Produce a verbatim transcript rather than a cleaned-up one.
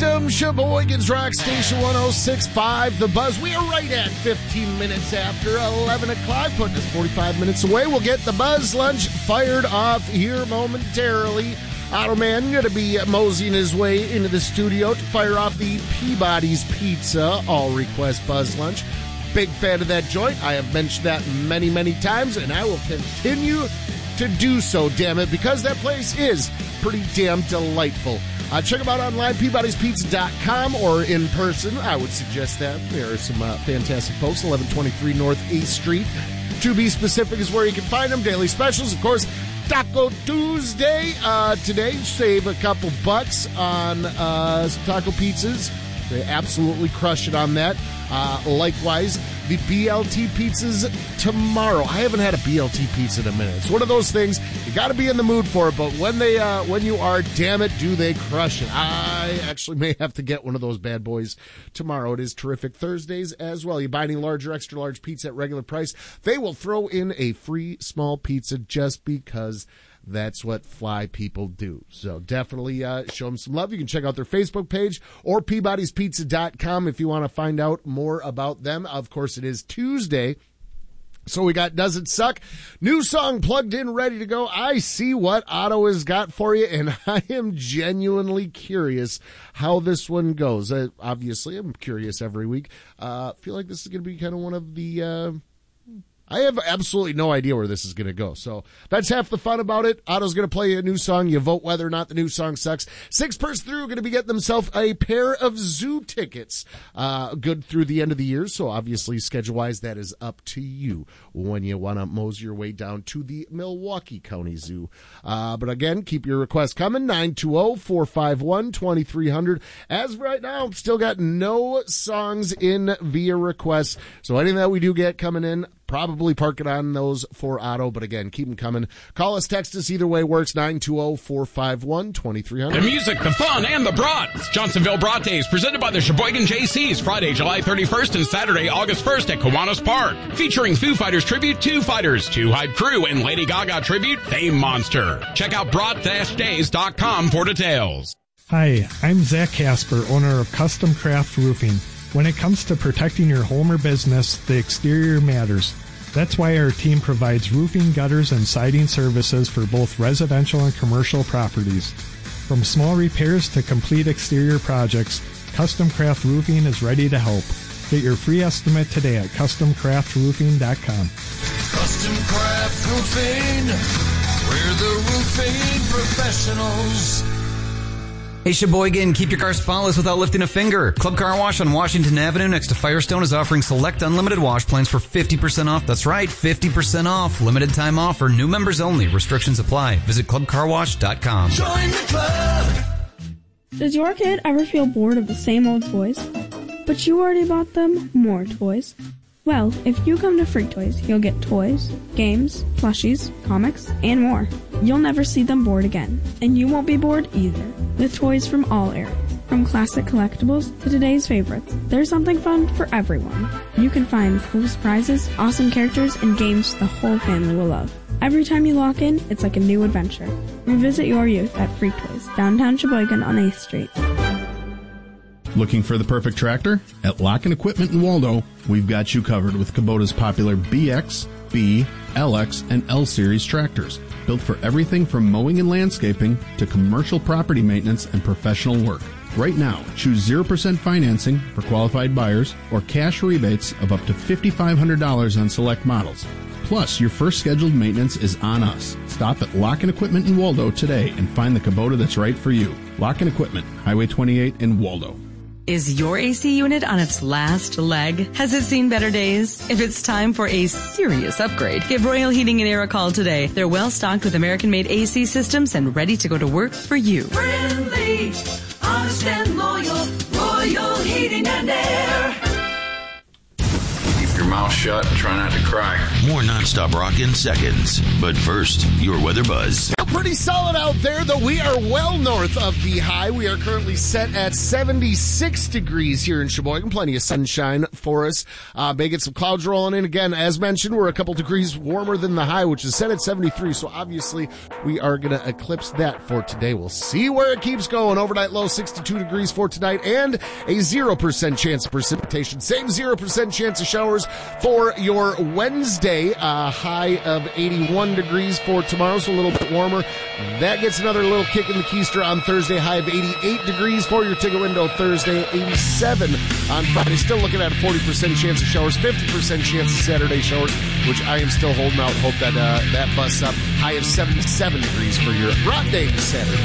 system. Sheboygan's Rock Station one oh six point five. The Buzz. We are right at fifteen minutes after eleven o'clock, putting us forty-five minutes away. We'll get the Buzz Lunch fired off here momentarily. Otto Man going to be moseying his way into the studio to fire off the Peabody's Pizza All Request Buzz Lunch. Big fan of that joint. I have mentioned that many, many times, and I will continue to do so, damn it, because that place is pretty damn delightful. Uh, check them out online, peabodys pizza dot com, or in person. I would suggest that. There are some uh, fantastic folks, eleven twenty-three North eighth Street. To be specific is where you can find them. Daily specials, of course, Taco Tuesday. Uh, today, save a couple bucks on uh, some taco pizzas. They absolutely crush it on that. Uh, likewise, the B L T pizzas tomorrow. I haven't had a B L T pizza in a minute. It's one of those things, you got to be in the mood for it, but when they, uh, when you are, damn it, do they crush it. I actually may have to get one of those bad boys tomorrow. It is terrific. Thursdays as well. You buy any large or extra large pizza at regular price, they will throw in a free small pizza just because that's what fly people do. So definitely uh, show them some love. You can check out their Facebook page or peabodys pizza dot com if you want to find out more about them. Of course, it is Tuesday, so we got Does It Suck? New song plugged in, ready to go. I see what Otto has got for you, and I am genuinely curious how this one goes. Uh, obviously, I'm curious every week. I uh, feel like this is going to be kind of one of the... Uh, I have absolutely no idea where this is going to go. So that's half the fun about it. Otto's going to play a new song. You vote whether or not the new song sucks. Six person through are going to be getting themselves a pair of zoo tickets. Uh, good through the end of the year. So obviously schedule-wise, that is up to you when you want to mosey your way down to the Milwaukee County Zoo. Uh, but again, keep your requests coming. nine two zero, four five one, two three zero zero. As of right now, still got no songs in via requests. So anything that we do get coming in, probably park it on those for Otto, but again, keep them coming. Call us, text us, either way works, nine two zero, four five one, two three zero zero. The music, the fun, and the brats. Johnsonville Brat Days, presented by the Sheboygan J Cs, Friday, July thirty-first and Saturday, August first at Kiwanis Park. Featuring Foo Fighters tribute, Two Fighters, Two Hype Crew, and Lady Gaga tribute, Fame Monster. Check out brat days dot com for details. Hi, I'm Zach Casper, owner of Custom Craft Roofing. When it comes to protecting your home or business, the exterior matters. That's why our team provides roofing, gutters, and siding services for both residential and commercial properties. From small repairs to complete exterior projects, Custom Craft Roofing is ready to help. Get your free estimate today at custom craft roofing dot com. Custom Craft Roofing, we're the roofing professionals. Hey Sheboygan, keep your car spotless without lifting a finger. Club Car Wash on Washington Avenue next to Firestone is offering select unlimited wash plans for fifty percent off. That's right, fifty percent off. Limited time offer, new members only. Restrictions apply. Visit club car wash dot com. Join the club. Does your kid ever feel bored of the same old toys? But you already bought them more toys. Well, if you come to Freak Toys, you'll get toys, games, plushies, comics, and more. You'll never see them bored again, and you won't be bored either, with toys from all eras. From classic collectibles to today's favorites, there's something fun for everyone. You can find cool surprises, awesome characters, and games the whole family will love. Every time you walk in, it's like a new adventure. Revisit your youth at Freak Toys, downtown Sheboygan on eighth Street. Looking for the perfect tractor? At Lock and Equipment in Waldo, we've got you covered with Kubota's popular B X, B, L X, and L Series tractors. Built for everything from mowing and landscaping to commercial property maintenance and professional work. Right now, choose zero percent financing for qualified buyers or cash rebates of up to five thousand five hundred dollars on select models. Plus, your first scheduled maintenance is on us. Stop at Lock and Equipment in Waldo today and find the Kubota that's right for you. Lock and Equipment, Highway twenty-eight in Waldo. Is your A C unit on its last leg? Has it seen better days? If it's time for a serious upgrade, give Royal Heating and Air a call today. They're well stocked with American-made A C systems and ready to go to work for you. Friendly, honest and loyal, Royal Heating and Air. Keep your mouth mouth shut and try not to cry. More nonstop rock in seconds. But first, your weather buzz. Pretty solid out there, though we are well north of the high. We are currently set at seventy-six degrees here in Sheboygan. Plenty of sunshine for us. Uh, may get some clouds rolling in again. As mentioned, we're a couple degrees warmer than the high, which is set at seventy-three. So obviously, we are going to eclipse that for today. We'll see where it keeps going. Overnight low sixty-two degrees for tonight, and a zero percent chance of precipitation. Same zero percent chance of showers for your Wednesday. Uh, high of eighty-one degrees for tomorrow, so a little bit warmer. That gets another little kick in the keister on Thursday. High of eighty-eight degrees for your ticket window Thursday. eighty-seven on Friday. Still looking at a forty percent chance of showers, fifty percent chance of Saturday showers, which I am still holding out. Hope that uh, that busts up. High of seventy-seven degrees for your broad day Saturday.